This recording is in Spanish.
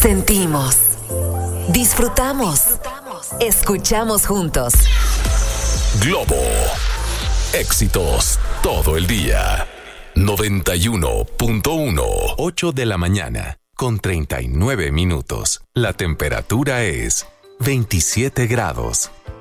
Sentimos, disfrutamos, escuchamos juntos. Globo. Éxitos todo el día. 91.1. 8 de la mañana con 39 minutos. La temperatura es 27 grados.